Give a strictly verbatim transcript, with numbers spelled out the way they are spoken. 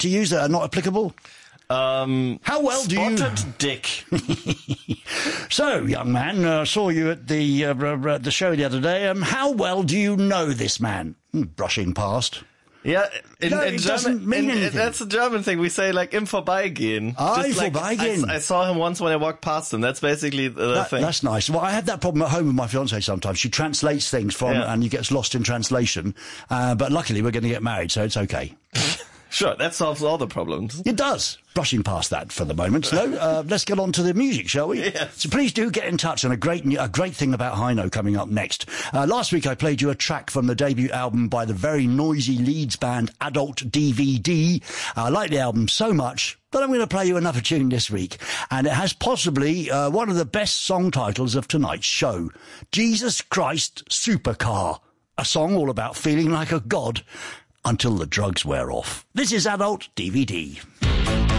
to use that are not applicable? Um, How well do you... Spotted dick. So, young man, I uh, saw you at the uh, uh, the show the other day. Um, how well do you know this man? Hmm, brushing past. Yeah, in, No, in it German, doesn't mean in, anything. That's a German thing. We say like im Vorbeigehen. Ah, Just im like, Vorbeigehen. I, I saw him once when I walked past him. That's basically the That, thing. that's nice. Well, I have that problem at home with my fiancée sometimes. She translates things from, Yeah. and you get lost in translation. Uh, but luckily, we're going to get married, so it's okay. Sure, that solves all the problems. It does. Brushing past that for the moment. No, uh, let's get on to the music, shall we? Yes. So please do get in touch. And a great, a great thing about Heino coming up next. Uh, last week I played you a track from the debut album by the very noisy Leeds band Adult D V D. I like the album so much that I'm going to play you another tune this week. And it has possibly uh, one of the best song titles of tonight's show. Jesus Christ Supercar. A song all about feeling like a god until the drugs wear off. This is Adult D V D.